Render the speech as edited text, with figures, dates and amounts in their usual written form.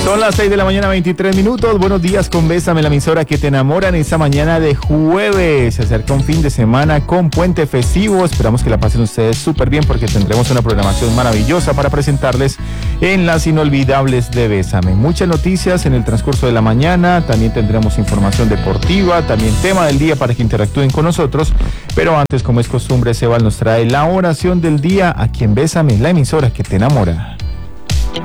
Son las 6 de la mañana, 23 minutos. Buenos días con Bésame, la emisora que te enamora en esta mañana de jueves. Se acerca un fin de semana con puente festivo. Esperamos que la pasen ustedes súper bien porque tendremos una programación maravillosa para presentarles en las inolvidables de Bésame. Muchas noticias en el transcurso de la mañana. También tendremos información deportiva, también tema del día para que interactúen con nosotros. Pero antes, como es costumbre, Sebas nos trae la oración del día aquí en Bésame, la emisora que te enamora.